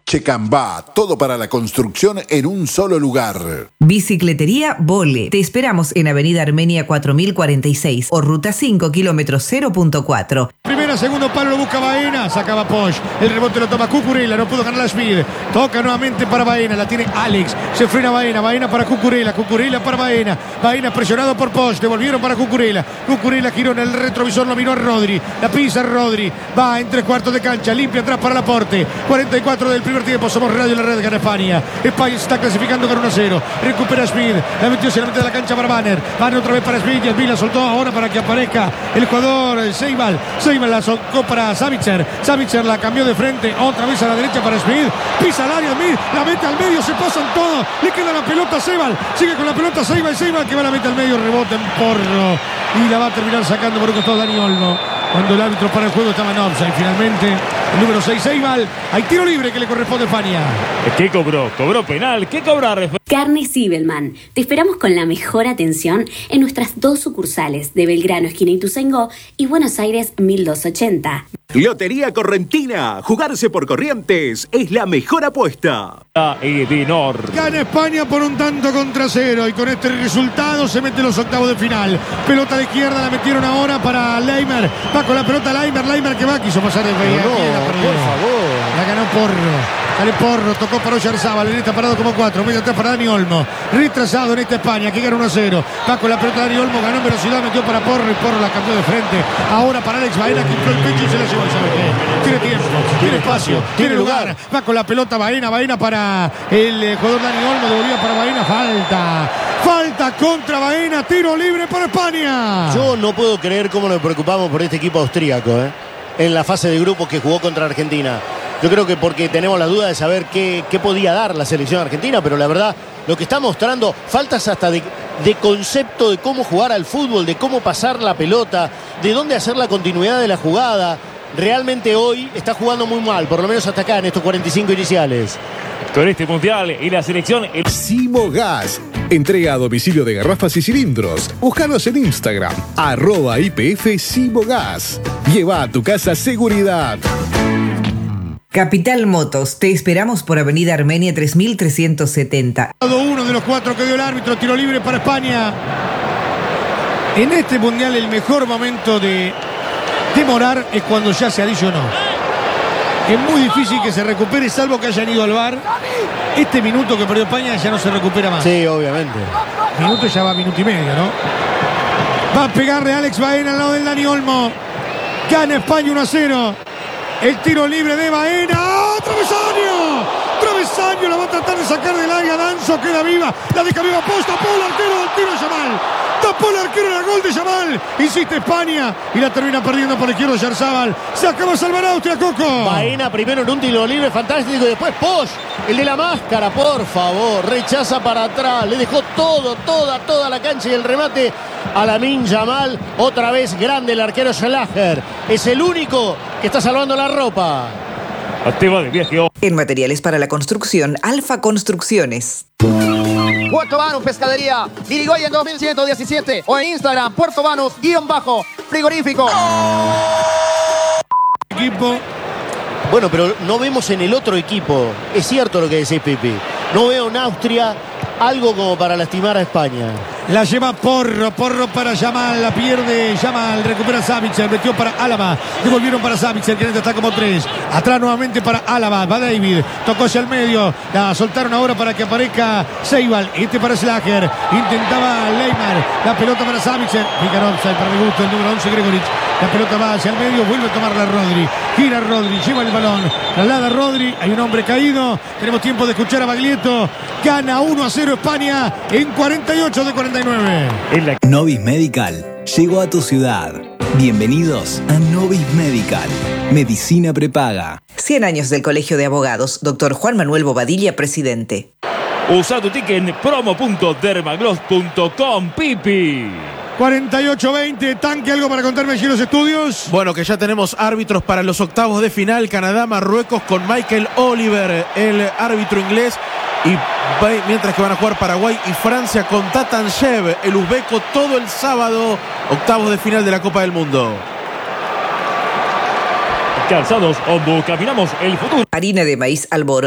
Checambá, todo para la construcción en un solo lugar. Bicicletería Vole. Te esperamos en Avenida Armenia 4046 o Ruta 5, kilómetro 0.4. Primera, segundo palo lo busca Baena, sacaba Posch. El rebote lo toma Cucurella, no pudo ganar la Speed. Toca nuevamente para Baena, la tiene Alex. Se frena Baena, Baena para Cucurella, Cucurella para Baena. Baena presionado por Posch, devolvieron para Cucurella. Cucurella giró en el retrovisor, lo miró a Rodri. La pisa Rodri, va en 3/4 de cancha, limpia atrás para Laporte. 44 del primer tiempo, somos Radio La Red, gana España. España se está clasificando con 1-0. Recupera Speed, la metió hacia la mitad de la cancha para Banner. Banner otra vez para Speed, y Speed la soltó ahora para que aparezca el jugador Seibal. Seibal la soltó para Savitzer. Savitzer la cambió de frente, otra vez a la derecha para Speed. Pisa al área, Speed, la mete al medio, se pasan todos. Le queda la pelota a Seibal. Sigue con la pelota Seibal que va a la meta al medio, rebota en Porro. Y la va a terminar sacando por un costado Dani Olmo. Cuando el árbitro para el juego estaba en offside. Finalmente, el número 6, Seibal. Hay tiro libre que le corresponde a España. ¿Qué cobró? ¿Cobró penal? ¿Qué cobrar? Carnes Zibelman. Te esperamos con la mejor atención en nuestras 2 sucursales de Belgrano, esquina Ituzaingó, y Buenos Aires 1280. Lotería Correntina. Jugarse por Corrientes es la mejor apuesta. Edinor. Gana España por 1-0 y con este resultado se mete en los octavos de final. Pelota de izquierda, la metieron ahora para Leimer. Va con la pelota Leimer que va, quiso pasar el Bahía. Por favor. La ganó Porro. Dale Porro, tocó para Oyarzábal, en esta parado como 4, medio atrás para Dani Olmo. Retrasado en esta España, que gana 1-0. Va con la pelota Dani Olmo, ganó en velocidad, metió para Porro y Porro la cambió de frente. Ahora para Alex Baena, que entró el pecho y se la llevó. ¿Sabe qué? Tiene tiempo, tiene espacio, tiene lugar. Va con la pelota Baena para el jugador Dani Olmo, devolvía para Baena, falta contra Baena, tiro libre para España. Yo no puedo creer cómo nos preocupamos por este equipo austríaco, en la fase de grupos que jugó contra Argentina. Yo creo que porque tenemos la duda de saber qué podía dar la selección argentina, pero la verdad, lo que está mostrando, faltas hasta de concepto de cómo jugar al fútbol, de cómo pasar la pelota, de dónde hacer la continuidad de la jugada. Realmente hoy está jugando muy mal, por lo menos hasta acá en estos 45 iniciales. Con este mundial y la selección... Simogas. Entrega a domicilio de garrafas y cilindros. Búscanos en Instagram, @IPF Simogas. Lleva a tu casa seguridad. Capital Motos, te esperamos por Avenida Armenia 3370. Uno de los 4 que dio el árbitro, tiro libre para España. En este mundial el mejor momento de demorar es cuando ya se adicionó. Es muy difícil que se recupere, salvo que hayan ido al VAR. Este minuto que perdió España ya no se recupera más. Sí, obviamente. Minuto ya va minuto y medio, ¿no? Va a pegarle a Alex Baena al lado del Dani Olmo. Gana España 1-0. El tiro libre de Baena. ¡Oh, travesaño! La va a tratar de sacar del área. Danzo queda viva. La deja viva posta. Tapó el arquero del tiro de Yamal. Tapó el arquero del gol de Yamal. Insiste España. Y la termina perdiendo por la izquierda Oyarzábal. Se acaba de salvar Austria, Coco. Baena primero en un tiro libre fantástico. Y después Posch, el de la máscara, por favor. Rechaza para atrás. Le dejó toda la cancha y el remate a Lamine Yamal. Otra vez grande el arquero Schlager. Es el único que está salvando la ropa. En materiales para la construcción, Alfa Construcciones. Puerto Banus Pescadería, Irigoyen 2117 o en Instagram, Puerto Banus_frigorífico. Equipo. Bueno, pero no vemos en el otro equipo. Es cierto lo que decís, Pipi. No veo en Austria algo como para lastimar a España. La lleva Porro para Yamal, la pierde Yamal, recupera Savitzer, metió para Álava, devolvieron para Savitzer, que está como 3, atrás nuevamente para Álava, va David, tocó hacia el medio, la soltaron ahora para que aparezca Seibal, para Schlager, intentaba Leimer, la pelota para Savitzer, pica offside para el gusto, el número 11 Gregoric, la pelota va hacia el medio, vuelve a tomarla Rodri, gira Rodri, lleva el balón, traslada Rodri, hay un hombre caído, tenemos tiempo de escuchar a Baglietto, gana 1-0 España en 48 de 49. Novis Medical llegó a tu ciudad. Bienvenidos a Novis Medical. Medicina prepaga. 100 años del Colegio de Abogados. Dr. Juan Manuel Bobadilla, presidente. Usa tu ticket en promo.dermagloss.com, Pipi. 48-20, Tanque, ¿algo para contarme allí en los estudios? Bueno, que ya tenemos árbitros para los octavos de final. Canadá-Marruecos con Michael Oliver, el árbitro inglés. Y mientras que van a jugar Paraguay y Francia con Tatanshev, el uzbeco, todo el sábado, octavos de final de la Copa del Mundo. Calzados Ombu, caminamos el futuro. Harina de maíz Alboro.